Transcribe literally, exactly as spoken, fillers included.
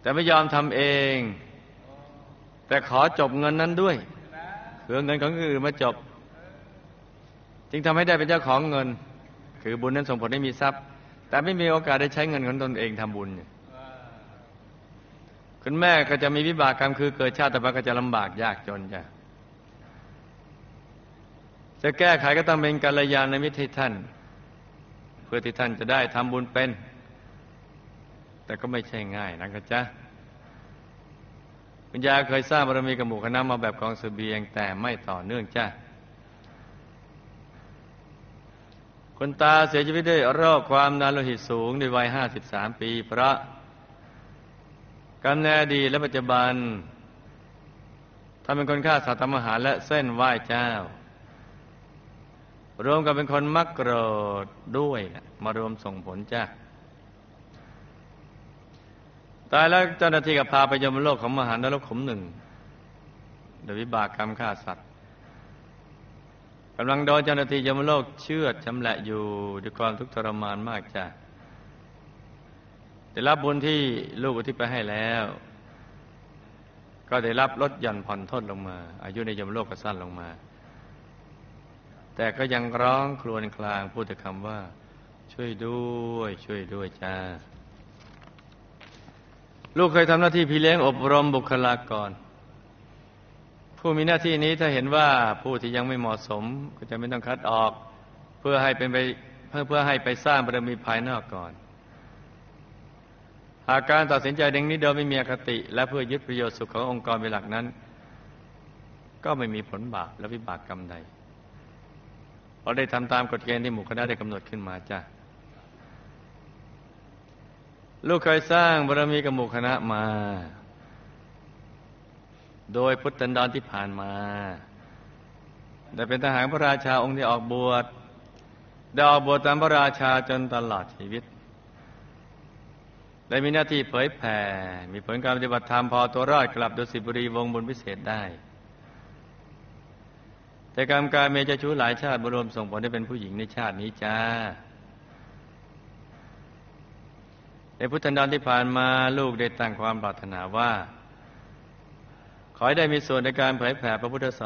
แต่ไม่ยอมทำเองแต่ขอจบเงินนั้นด้วยคือเงินของคนอื่นมาจบจึงทำให้ได้เป็นเจ้าของเงินคือบุญนั้นส่งผลให้มีทรัพย์แต่ไม่มีโอกาสได้ใช้เงินของตนเองทำบุญคุณแม่ก็จะมีวิบากกรรมคือเกิดชาติต่อไปก็จะลำบากยากจนจ้ะจะแก้ไขก็ต้องเป็นกัลยาณมิตรให้ท่านเพื่อที่ท่านจะได้ทำบุญเป็นแต่ก็ไม่ใช่ง่ายนะครับจ๊ะคุณยายเคยสร้างบารมีกับหมู่คณะมาแบบกองเสบียงแต่ไม่ต่อเนื่องจ้ะคุณตาเสียชีวิตด้วยโรคความดันโลหิตสูงในวัยห้าสิบสามปีเพราะกรรมในอดีตและปัจจุบันท่านเป็นคนฆ่าสัตว์ทำอาหารและเส้นไหว้เจ้ารวมกับเป็นคนมักโกรธด้วยนะมารวมส่งผลจ้ะตายแล้วเจ้าหน้าที่ก็พาไปยมโลกของมหานรกขุมหนึ่งโดยวิบากกรรมฆ่าสัตว์กำลังโดนเจ้าหน้าที่ยมโลกเชือดชำแหละอยู่ด้วยความทุกข์ทรมานมากจ้ะได้รับบุญที่ลูกอุทิศไปให้แล้วก็ได้รับลดหย่อนผ่อนโทษลงมาอายุในยมโลกก็สั้นลงมาแต่ก็ยังร้องครวญครางพูดแต่คำว่าช่วยด้วยช่วยด้วยจ้าลูกเคยทำหน้าที่พี่เลี้ยงอบรมบุคลากรผู้มีหน้าที่นี้ถ้าเห็นว่าผู้ที่ยังไม่เหมาะสมก็จะไม่ต้องคัดออกเพื่อให้เป็นไปเพื่อเพื่อให้ไปสร้างบารมีภายนอกก่อนหากการตัดสินใจดังนี้โดยไม่มีอคติและเพื่อยึดประโยชน์สุขขององค์กรเป็นหลักนั้นก็ไม่มีผลบาปและวิบากกรรมใดเราได้ทำตามกฎเกณฑ์ที่หมู่คณะได้กำหนดขึ้นมาจ้ะลูกเคยสร้างบารมีกับหมู่คณะมาโดยพุทธันดรที่ผ่านมาได้เป็นทหารพระราชาองค์ที่ออกบวชได้ออกบวชตามพระราชาจนตลอดชีวิตได้มีหน้าที่เผยแผ่มีผลการปฏิบัติธรรมพอตัวรอดกลับดุสิตบุรีวงบุญพิเศษได้แต่กรรมการเมียเจ้าชู้หลายชาติบรวมส่งผลให้เป็นผู้หญิงในชาตินี้จ้าในพุทธันดรที่ผ่านมาลูกได้ตั้งความปรารถนาว่าขอให้ได้มีส่วนในการเผยแผ่พระพุทธศาสนา